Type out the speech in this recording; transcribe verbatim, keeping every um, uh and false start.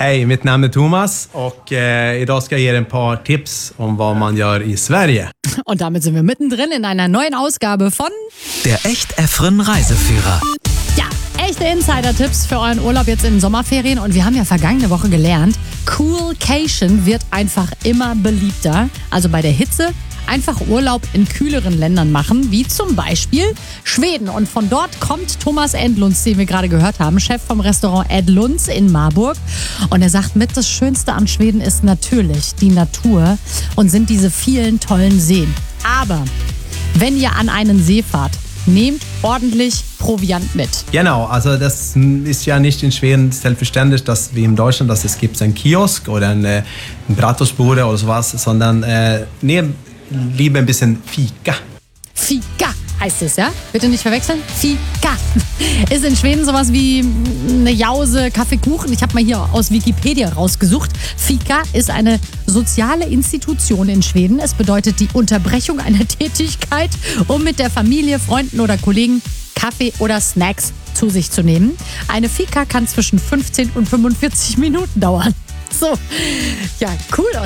Hej, mitt namn är Thomas och eh, idag ska jag ge er ein paar Tipps um vad man gör i Sverige. Und damit sind wir mittendrin in einer neuen Ausgabe von Der Echt-Efren Reiseführer. Ja, echte Insider-Tipps für euren Urlaub jetzt in den Sommerferien. Und wir haben ja vergangene Woche gelernt, Coolcation wird einfach immer beliebter. Also bei der Hitze einfach Urlaub in kühleren Ländern machen, wie zum Beispiel Schweden. Und von dort kommt Thomas Endlunds, den wir gerade gehört haben, Chef vom Restaurant Edlunds in Marburg. Und er sagt, mit das Schönste an Schweden ist natürlich die Natur und sind diese vielen tollen Seen. Aber wenn ihr an einen See fahrt, nehmt ordentlich Proviant mit. Genau, also das ist ja nicht in Schweden selbstverständlich, dass wie in Deutschland, dass es gibt einen Kiosk oder eine, eine Bratwurstbude oder sowas, sondern äh, nehmt lieber ein bisschen Fika. Fika heißt es, ja? Bitte nicht verwechseln. Fika ist in Schweden sowas wie eine Jause, Kaffeekuchen. Ich habe mal hier aus Wikipedia rausgesucht. Fika ist eine soziale Institution in Schweden. Es bedeutet die Unterbrechung einer Tätigkeit, um mit der Familie, Freunden oder Kollegen Kaffee oder Snacks zu sich zu nehmen. Eine Fika kann zwischen fünfzehn und fünfundvierzig Minuten dauern. So, ja, cool.